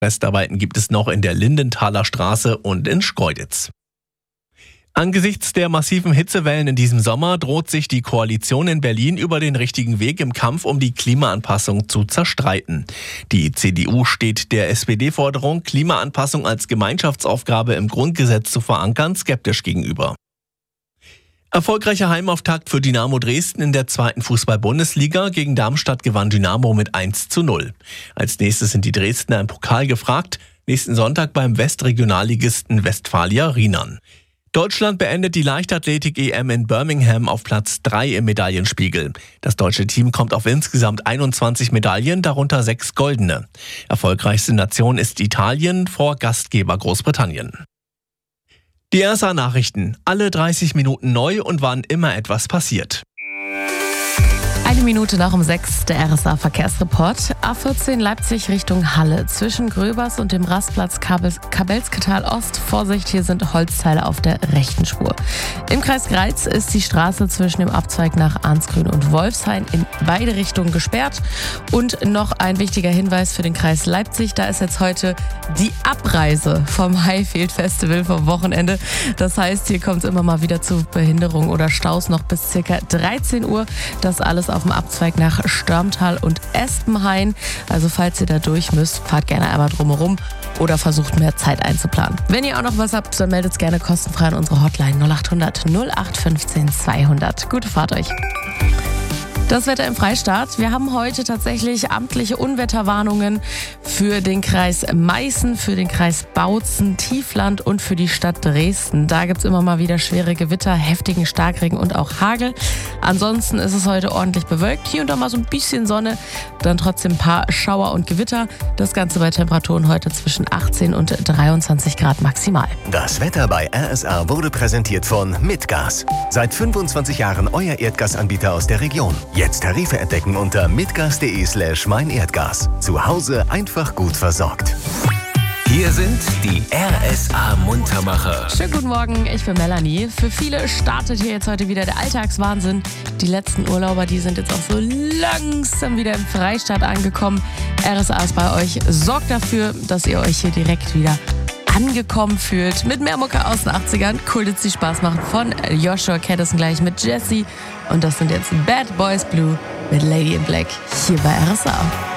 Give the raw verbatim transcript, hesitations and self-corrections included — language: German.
Restarbeiten gibt es noch in der Lindenthaler Straße und in Schkeuditz. Angesichts der massiven Hitzewellen in diesem Sommer droht sich die Koalition in Berlin über den richtigen Weg im Kampf um die Klimaanpassung zu zerstreiten. Die C D U steht der S P D-Forderung, Klimaanpassung als Gemeinschaftsaufgabe im Grundgesetz zu verankern, skeptisch gegenüber. Erfolgreicher Heimauftakt für Dynamo Dresden in der zweiten Fußball-Bundesliga. Gegen Darmstadt gewann Dynamo mit eins zu null. Als nächstes sind die Dresdner im Pokal gefragt, nächsten Sonntag beim Westregionalligisten Westfalia Rheinern. Deutschland beendet die Leichtathletik-E M in Birmingham auf Platz drei im Medaillenspiegel. Das deutsche Team kommt auf insgesamt einundzwanzig Medaillen, darunter sechs goldene. Erfolgreichste Nation ist Italien vor Gastgeber Großbritannien. Die R S A-Nachrichten. Alle dreißig Minuten neu und wann immer etwas passiert. Eine Minute nach um sechs, der R S A-Verkehrsreport. A vierzehn Leipzig Richtung Halle. Zwischen Gröbers und dem Rastplatz Kabelsketal Ost. Vorsicht, hier sind Holzteile auf der rechten Spur. Im Kreis Greiz ist die Straße zwischen dem Abzweig nach Arnsgrün und Wolfshain in beide Richtungen gesperrt. Und noch ein wichtiger Hinweis für den Kreis Leipzig. Da ist jetzt heute die Abreise vom Highfield Festival vom Wochenende. Das heißt, hier kommt es immer mal wieder zu Behinderungen oder Staus noch bis ca. dreizehn Uhr. Das alles auf dem Abzweig nach Störmtal und Espenhain. Also falls ihr da durch müsst, fahrt gerne einmal drumherum oder versucht mehr Zeit einzuplanen. Wenn ihr auch noch was habt, dann meldet es gerne kostenfrei an unsere Hotline null acht hundert null acht fünfzehn zweihundert. Gute Fahrt euch. Das Wetter im Freistaat. Wir haben heute tatsächlich amtliche Unwetterwarnungen für den Kreis Meißen, für den Kreis Bautzen, Tiefland und für die Stadt Dresden. Da gibt es immer mal wieder schwere Gewitter, heftigen Starkregen und auch Hagel. Ansonsten ist es heute ordentlich bewölkt. Hier und da mal so ein bisschen Sonne, dann trotzdem ein paar Schauer und Gewitter. Das Ganze bei Temperaturen heute zwischen achtzehn und dreiundzwanzig Grad maximal. Das Wetter bei R S A wurde präsentiert von Mitgas. Seit fünfundzwanzig Jahren euer Erdgasanbieter aus der Region. Jetzt Tarife entdecken unter mitgas.de slash mein Erdgas. Zu Hause einfach gut versorgt. Hier sind die R S A-Muntermacher. Schönen guten Morgen, ich bin Melanie. Für viele startet hier jetzt heute wieder der Alltagswahnsinn. Die letzten Urlauber, die sind jetzt auch so langsam wieder im Freistaat angekommen. R S A ist bei euch. Sorgt dafür, dass ihr euch hier direkt wieder angekommen fühlt. Mit mehr Mucke aus den achtzigern. Cool, dass die Spaß machen. Von Joshua Caddison gleich mit Jessie. Und das sind jetzt Bad Boys Blue mit Lady in Black hier bei R S A.